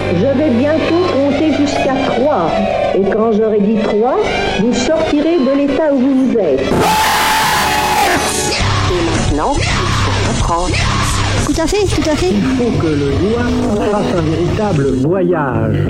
Je vais bientôt compter jusqu'à 3. Et quand j'aurai dit 3, vous sortirez de l'état où vous êtes. Et maintenant, il faut reprendre. Tout à fait, tout à fait. Il faut que le doigt fasse un véritable voyage.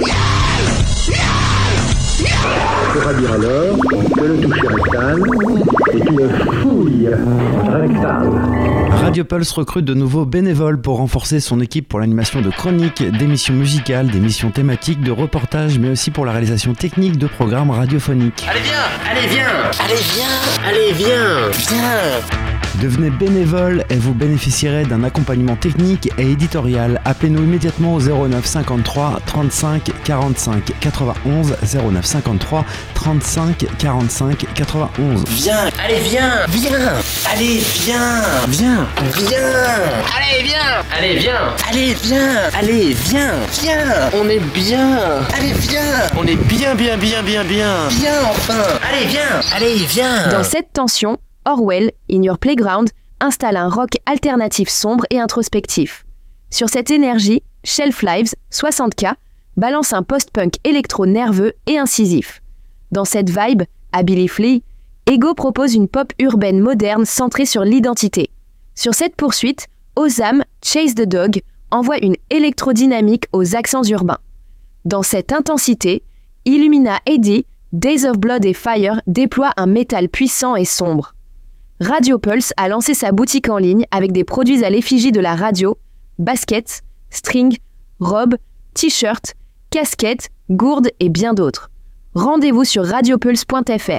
On pourra dire alors que le toucher rectal est une fouille rectale. Radio Pulse recrute de nouveaux bénévoles pour renforcer son équipe pour l'animation de chroniques, d'émissions musicales, d'émissions thématiques, de reportages, mais aussi pour la réalisation technique de programmes radiophoniques. Allez viens, allez viens, allez viens, allez viens. Devenez bénévole et vous bénéficierez d'un accompagnement technique et éditorial. Appelez-nous immédiatement au 09 53 35 45 91 09 53 35 45 91. Viens, allez viens, allez viens, allez viens, allez viens, allez viens, on est bien, allez viens, on est bien, bien enfin, allez viens. Dans cette tension, Orwell, In Your Playground, installe un rock alternatif sombre et introspectif. Sur cette énergie, Shelf Lives, 60K, balance un post-punk électro nerveux et incisif. Dans cette vibe, à Billy Flea, Ego propose une pop urbaine moderne centrée sur l'identité. Sur cette poursuite, Ozam, Chase the Dog, envoie une électrodynamique aux accents urbains. Dans cette intensité, Illumina Eddie, Days of Blood et Fire déploie un métal puissant et sombre. Radio Pulse a lancé sa boutique en ligne avec des produits à l'effigie de la radio, baskets, strings, robes, t-shirts, casquettes, gourdes et bien d'autres. Rendez-vous sur radiopulse.fr.